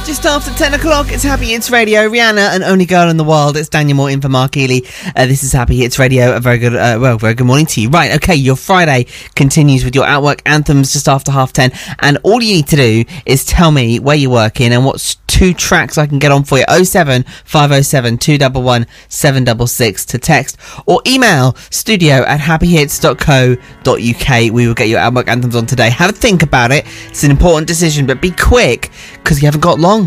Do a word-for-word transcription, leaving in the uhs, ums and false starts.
Just after ten o'clock, it's Happy Hits Radio. Rihanna and Only Girl in the World. It's Daniel Moore in for Mark Ely. Uh, this is Happy Hits Radio. A very good, uh, well, very good morning to you. Right, okay, your Friday continues with your Outwork Anthems just after half ten. And all you need to do is tell me where you're working and what two tracks I can get on for you. oh seven five oh seven two one one seven six six to text or email studio at happy hits dot co dot uk. We will get your Outwork Anthems on today. Have a think about it. It's an important decision, but be quick because you haven't got long.